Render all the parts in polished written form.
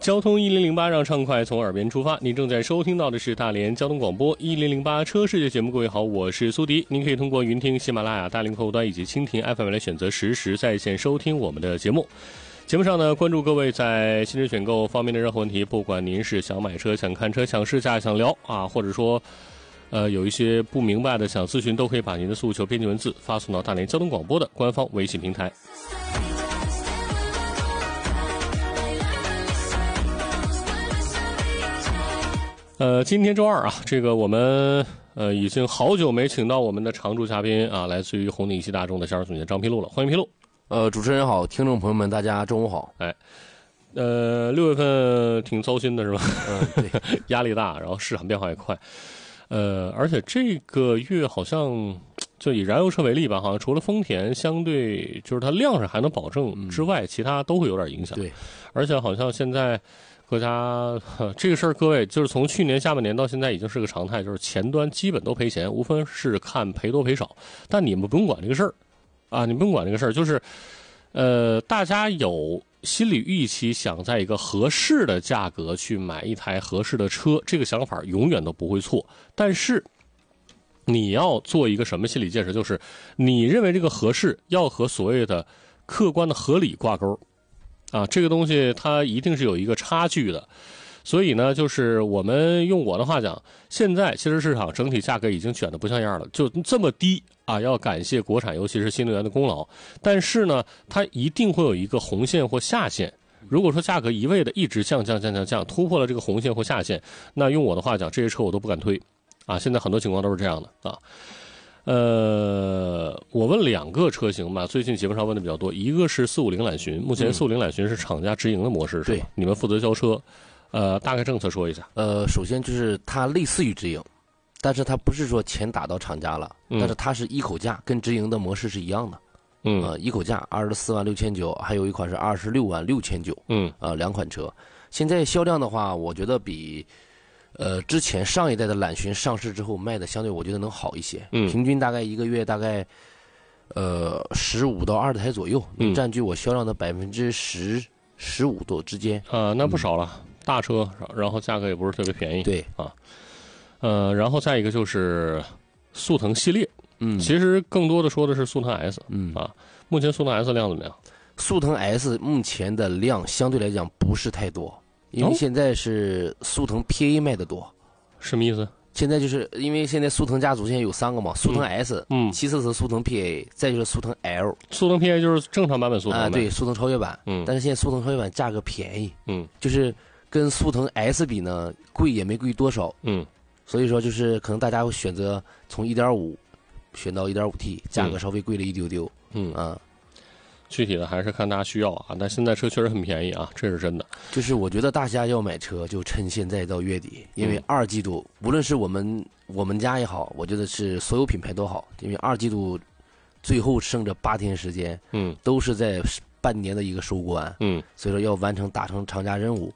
交通1008让畅快从耳边出发，您正在收听到的是大连交通广播1008车世界节目。各位好，我是苏迪，您可以通过云听、喜马拉雅、大连客户端以及蜻蜓 FM 来选择实时在线收听我们的节目。节目上呢，关注各位在新车选购方面的任何问题，不管您是想买车、想看车、想试驾、想聊啊，或者说有一些不明白的想咨询，都可以把您的诉求编辑文字发送到大连交通广播的官方微信平台。今天周二啊，这个我们已经好久没请到我们的常驻嘉宾啊，来自于红顶一汽大众的销售总监张披露了，欢迎披露。 主持人好，听众朋友们，大家中午好。 6月份挺糟心的是吧？ 对， 压力大，然后市场变化也快。而且这个月好像就以燃油车为例吧，好像除了丰田相对就是它量上还能保证之外，其他都会有点影响。 对， 而且好像现在国家这个事儿，各位就是从去年下半年到现在已经是个常态，就是前端基本都赔钱，无非是看赔多赔少。但你们不用管这个事儿啊，你不用管这个事儿，就是大家有心理预期，想在一个合适的价格去买一台合适的车，这个想法永远都不会错。但是你要做一个什么心理建设，就是你认为这个合适要和所谓的客观的合理挂钩啊，这个东西它一定是有一个差距的。所以呢，就是我们用我的话讲，现在其实市场整体价格已经卷得不像样了，就这么低啊，要感谢国产尤其是新能源的功劳。但是呢，它一定会有一个红线或下限。如果说价格一味的一直降，突破了这个红线或下限，那用我的话讲，这些车我都不敢推啊。现在很多情况都是这样的啊。我问2个车型吧，最近节目上问的比较多，一个是450揽巡，目前450揽巡是厂家直营的模式，是吧？你们负责交车。大概政策说一下。 首先就是它类似于直营，但是它不是说钱打到厂家了，但是它是一口价，跟直营的模式是一样的。一口价24万6900，还有一款是26万6900。两款车，现在销量的话，我觉得比之前上一代的揽巡上市之后卖的相对我觉得能好一些。平均大概一个月大概15到20台左右，能占据我销量的10%、15%多之间。 那不少了。大车，然后价格也不是特别便宜。 对啊，然后再一个就是速腾系列。其实更多的说的是速腾 S。目前速腾 S 量怎么样？ 速腾 S 目前的量相对来讲不是太多，因为现在是速腾 PA 卖的多。 什么意思？ 现在就是因为现在速腾家族现在有3个嘛，速腾 S，其次是速腾 PA， 再就是速腾 L。速腾 PA 就是正常版本速腾对，速腾超越版。但是现在速腾超越版价格便宜。就是跟速腾 S 比呢，贵也没贵多少。所以说就是可能大家会选择从 1.5 选到 1.5T， 价格稍微贵了一丢丢。 具体的还是看大家需要啊，但现在车确实很便宜啊，这是真的。 就是我觉得大家要买车就趁现在到月底，因为2季度无论是我们家也好，我觉得是所有品牌都好，因为2季度最后剩着8天时间，都是在半年的一个收官。所以说要完成达成厂家任务。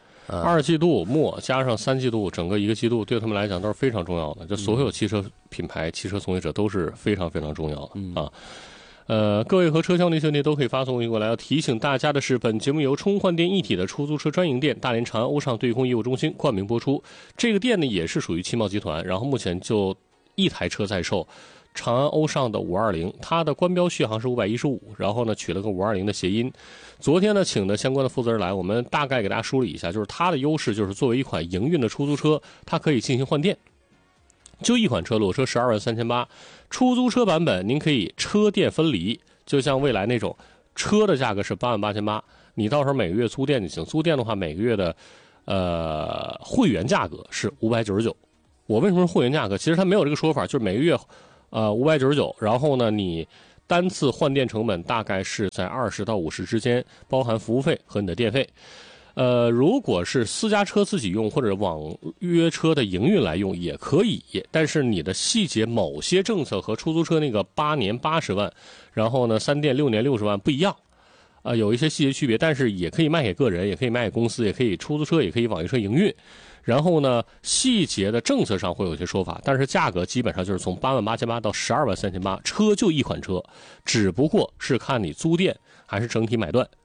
2季度末加上3季度，整个1个季度对他们来讲都是非常重要的。就所有汽车品牌、汽车从业者都是非常非常重要的啊。各位和车厢那些都可以发送过来。要提醒大家的是，本节目由充换电一体的出租车专营店大连长安欧尚对空业务中心冠名播出。这个店呢也是属于汽贸集团，然后目前就1台车在售。长安欧尚的520，它的官标续航是515，然后呢取了个520的谐音。昨天呢请的相关的负责人来，我们大概给大家梳理一下，就是它的优势就是作为一款营运的出租车，它可以进行换电。就一款车，裸车12万3800，出租车版本您可以车电分离，就像未来那种车的价格是8万8800，你到时候每个月租电就行。租电的话，每个月的会员价格是599。我为什么是会员价格？其实它没有这个说法，就是每个月599，然后呢你单次换电成本大概是在20到50之间，包含服务费和你的电费。如果是私家车自己用或者网约车的营运来用也可以，但是你的细节某些政策和出租车那个8年80万，然后呢3电6年60万不一样。有一些细节区别，但是也可以卖给个人，也可以卖给公司，也可以出租车，也可以网约车营运。然后呢，细节的政策上会有些说法，但是价格基本上就是从8万8800到12万3800，车就一款车，只不过是看你租电还是整体买断。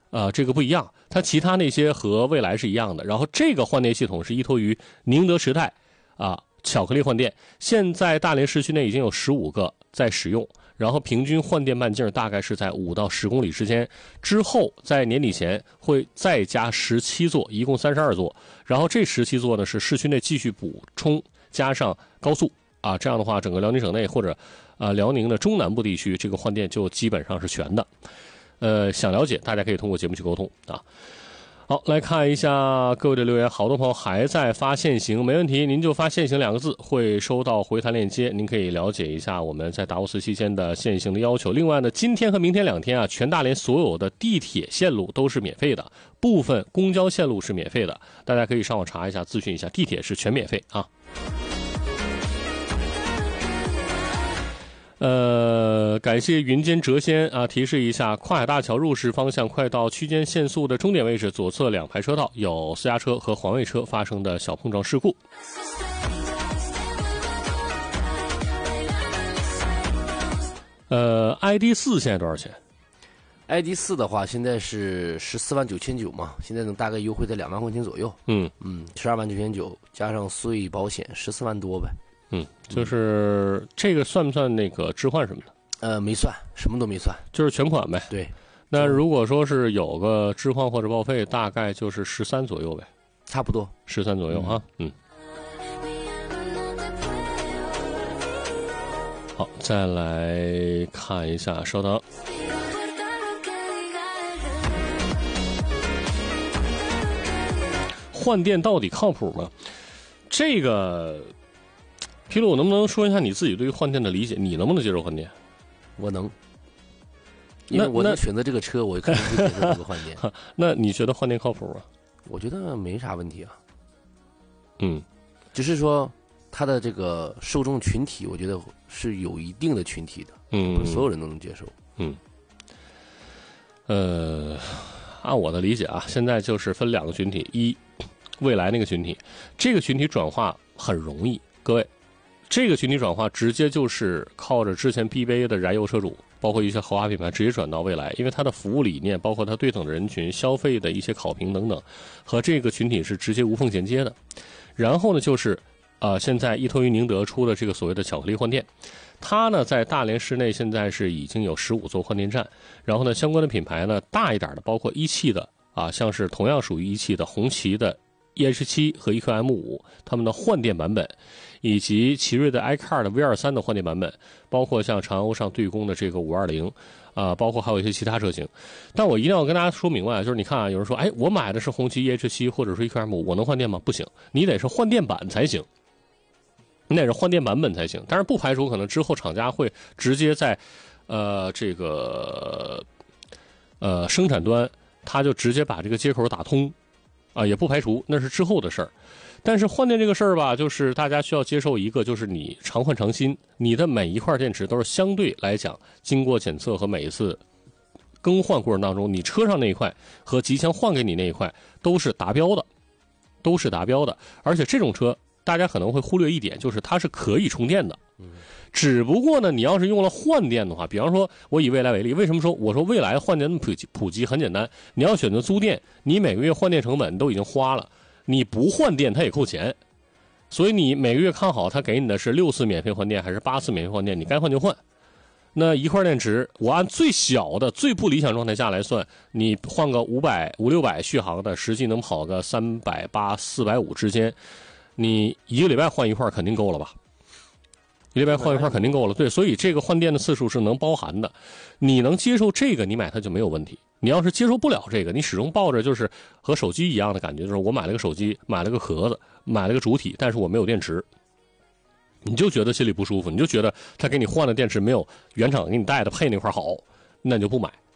这个不一样，它其他那些和蔚来是一样的。然后这个换电系统是依托于宁德时代巧克力换电，现在大连市区内已经有15个在使用，然后平均换电半径大概是在5到10公里之间。之后在年底前会再加17座，一共32座。然后这17座呢是市区内继续补充加上高速这样的话，整个辽宁省内或者辽宁的中南部地区，这个换电就基本上是全的。想了解大家可以通过节目去沟通好，来看一下各位的留言，好多朋友还在发限行，没问题，您就发限行2个字，会收到回弹链接，您可以了解一下我们在达沃斯期间的限行的要求。另外呢，今天和明天2天全大连所有的地铁线路都是免费的，部分公交线路是免费的，大家可以上网查一下，咨询一下，地铁是全免费感谢云间谪仙提示一下，跨海大桥入市方向快到区间限速的终点位置，左侧2排车道有私家车和环卫车发生的小碰撞事故。ID.4 现在多少钱？ ID.4 的话，现在是14.99000嘛，现在能大概优惠在2万块钱左右。12.99000加上税保险14万多呗。 就是这个算不算那个置换什么的？ 没算，什么都没算， 就是全款呗。 对。 那如果说是有个置换或者报废，大概就是13左右呗。 差不多 13左右好，再来看一下，稍等。换电到底靠谱吗？这个皮鲁，能不能说一下你自己对于换电的理解？你能不能接受换电？ 我能，因为我能选择这个车，我肯定会接受这个换电。 那你觉得换电靠谱吗？ 我觉得没啥问题啊。 只是说它的这个受众群体，我觉得是有一定的群体的，不是所有人都能接受。 按我的理解现在就是分2个群体，一，蔚来那个群体，这个群体转化很容易，各位。这个群体转化直接就是靠着之前 BBA 的燃油车主，包括一些豪华品牌直接转到蔚来，因为它的服务理念，包括它对等的人群、消费的一些考评等等，和这个群体是直接无缝衔接的。然后呢，就是现在依托于宁德出的这个所谓的巧克力换电，它呢在大连市内现在是已经有15座换电站，然后呢相关的品牌呢大一点的，包括一汽的像是同样属于一汽的红旗的 EH7 和 EQM5 他们的换电版本，以及奇瑞的 iCar 的 V23 的换电版本，包括像长欧上对公的这个520包括还有一些其他车型。但我一定要跟大家说明白，就是你看有人说我买的是红旗 EH7 或者是 EQM5，我能换电吗？不行，你得是换电版才行，你得是换电版本才行。但是不排除可能之后厂家会直接在这个生产端，他就直接把这个接口打通也不排除，那是之后的事儿。但是换电这个事儿吧，就是大家需要接受一个，就是你常换常新，你的每一块电池都是相对来讲经过检测和每一次更换过程当中，你车上那一块和即将换给你那一块都是达标的，都是达标的。而且这种车大家可能会忽略一点，就是它是可以充电的。只不过呢，你要是用了换电的话，比方说我以蔚来为例，为什么说我说蔚来换电普及很简单，你要选择租电，你每个月换电成本都已经花了，你不换电它也扣钱，所以你每个月看好它给你的是6次免费换电还是8次免费换电，你该换就换。那一块电池我按最小的最不理想状态下来算，你换个500、500-600续航的，实际能跑个380、450之间，你一个礼拜换一块肯定够了吧？一礼拜换一块肯定够了，对，所以这个换电的次数是能包含的。你能接受这个，你买它就没有问题。你要是接受不了这个，你始终抱着就是和手机一样的感觉，就是我买了个手机，买了个壳子，买了个主体，但是我没有电池，你就觉得心里不舒服，你就觉得他给你换的电池没有原厂给你带的配那块好，那你就不买。